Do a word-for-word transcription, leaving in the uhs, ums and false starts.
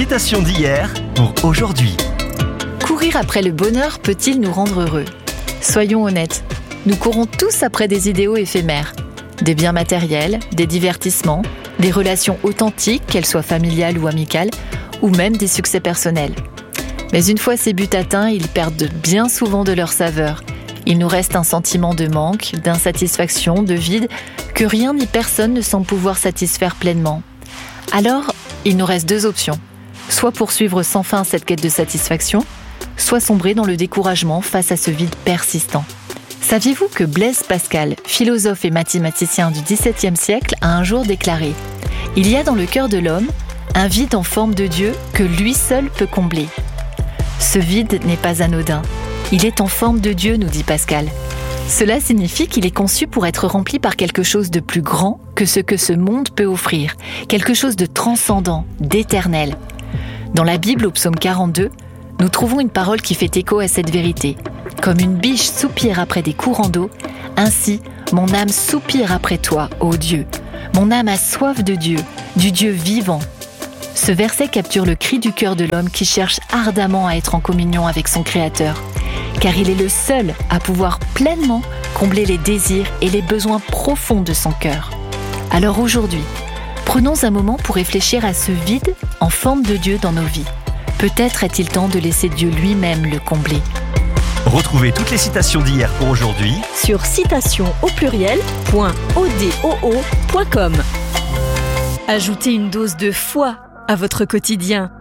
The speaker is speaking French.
Citation d'hier pour aujourd'hui. Courir après le bonheur peut-il nous rendre heureux ? Soyons honnêtes, nous courons tous après des idéaux éphémères. Des biens matériels, des divertissements, des relations authentiques, qu'elles soient familiales ou amicales, ou même des succès personnels. Mais une fois ces buts atteints, ils perdent bien souvent de leur saveur. Il nous reste un sentiment de manque, d'insatisfaction, de vide, que rien ni personne ne semble pouvoir satisfaire pleinement. Alors, il nous reste deux options. Soit poursuivre sans fin cette quête de satisfaction, soit sombrer dans le découragement face à ce vide persistant. Saviez-vous que Blaise Pascal, philosophe et mathématicien du dix-septième siècle, a un jour déclaré « Il y a dans le cœur de l'homme un vide en forme de Dieu que lui seul peut combler. » Ce vide n'est pas anodin. Il est en forme de Dieu, nous dit Pascal. Cela signifie qu'il est conçu pour être rempli par quelque chose de plus grand que ce que ce monde peut offrir, quelque chose de transcendant, d'éternel. Dans la Bible, au psaume quarante-deux, nous trouvons une parole qui fait écho à cette vérité. Comme une biche soupire après des courants d'eau, ainsi mon âme soupire après toi, ô Dieu. Mon âme a soif de Dieu, du Dieu vivant. Ce verset capture le cri du cœur de l'homme qui cherche ardemment à être en communion avec son Créateur, car il est le seul à pouvoir pleinement combler les désirs et les besoins profonds de son cœur. Alors aujourd'hui, prenons un moment pour réfléchir à ce vide en forme de Dieu dans nos vies. Peut-être est-il temps de laisser Dieu lui-même le combler. Retrouvez toutes les citations d'hier pour aujourd'hui sur citation au pluriel point odoo point com. Ajoutez une dose de foi à votre quotidien.